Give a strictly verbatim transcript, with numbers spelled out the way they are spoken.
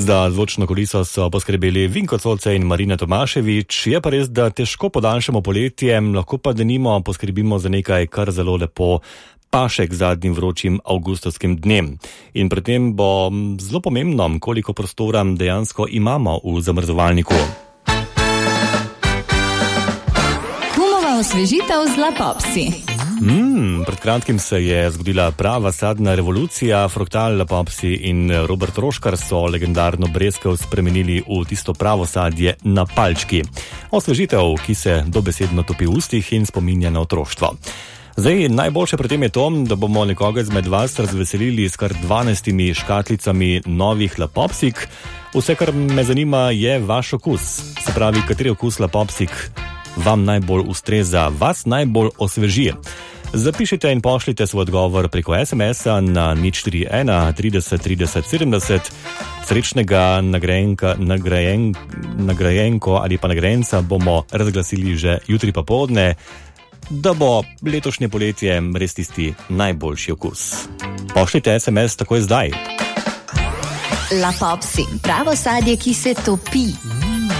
Za zvočno kuliso so poskrbeli Vinko Colce in Marina Tomaševič. Je pa res, da težko podaljšamo poletje, lahko pa denimo poskrbimo za nekaj kar zelo lepo pašek zadnjim vročim avgustovskim dnem. In pri tem bo zelo pomembno, koliko prostora dejansko imamo v zamrzovalniku. Kumova osvežitev z Lapopsi. Mm, pred kratkim se je zgodila prava sadna revolucija. Fruktal, Lapopsi in Robert Roškar so legendarno breskev spremenili v tisto pravo sadje na palčki. Osvežitev, ki se dobesedno topi v ustih in spominja na otroštvo. Zdaj, najboljše pri tem je to, da bomo nekoga izmed vas razveselili s kar dvanajstimi škatlicami novih Lapopsik. Vse, kar me zanima, je vaš okus. Se pravi, kateri okus Lapopsik vam najbolj ustreza, vas najbolj osveži. Zapišite in pošljite svoj odgovor preko es em es-a na nič štiri ena trideset trideset sedemdeset. Srečnega nagrajenka, nagrajen, nagrajenko ali pa nagrajenca bomo razglasili že jutri popoldne, da bo letošnje poletje res tisti najboljši okus. Pošljite es em es takoj zdaj. Lapopsi, pravo sadje, ki se topi.